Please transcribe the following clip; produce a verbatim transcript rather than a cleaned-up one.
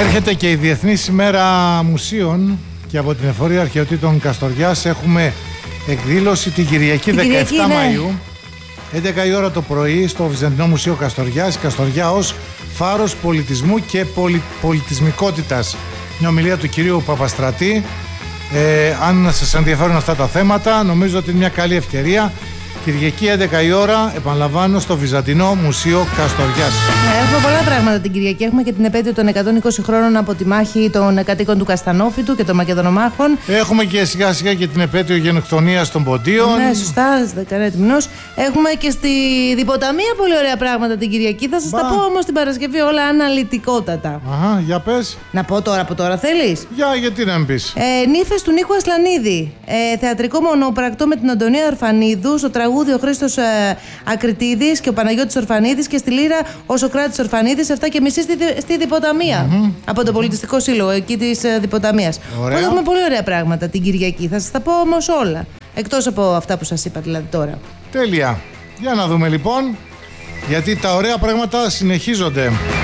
Έρχεται και η Διεθνής ημέρα μουσείων και από την Εφορία Αρχαιοτήτων Καστοριάς έχουμε εκδήλωση την Κυριακή την δεκαεφτά Μαΐου, έντεκα η ώρα το πρωί στο Βυζαντινό Μουσείο Καστοριάς. Η Καστοριά ως φάρος πολιτισμού και πολι... πολιτισμικότητας. Μια ομιλία του κυρίου Παπαστρατή. Ε, αν σας ενδιαφέρουν αυτά τα θέματα, νομίζω ότι είναι μια καλή ευκαιρία. Κυριακή έντεκα η ώρα, επαναλαμβάνω, στο Βυζαντινό Μουσείο Καστοριάς. Ναι, έχουμε πολλά πράγματα την Κυριακή. Έχουμε και την επέτειο των εκατόν είκοσι χρόνων από τη μάχη των κατοίκων του Καστανόφυτου και των Μακεδονομάχων. Έχουμε και σιγά σιγά και την επέτειο γενοκτονίας των Ποντίων. Ναι, σωστά, στις δεκαεννέα μηνός. Έχουμε και στη Διποταμία πολύ ωραία πράγματα την Κυριακή. Θα σας Μπα. τα πω όμως την Παρασκευή όλα αναλυτικότατα. Αχα, για πες. Να πω τώρα από τώρα, θέλεις? Για, γιατί να μην πεις. Ε, Νύφες του Νίκου Ασλανίδη. Ε, θεατρικό μονοπρακτό με την Αντωνία Ορφανίδου. Στο τραγούδι ο Χρήστος ε, Ακριτίδης και ο Παναγιώτης Ορφανίδης και στη λύρα ο Σοκράτης Ορφανίδης, εφτά και μισή στη, στη Διποταμία. Mm-hmm. Από τον Πολιτιστικό Σύλλογο εκεί της ε, Διποταμίας. Οπότε έχουμε πολύ ωραία πράγματα την Κυριακή. Θα σας τα πω όμως όλα. Εκτός από αυτά που σας είπα δηλαδή τώρα. Τέλεια. Για να δούμε λοιπόν. Γιατί τα ωραία πράγματα συνεχίζονται.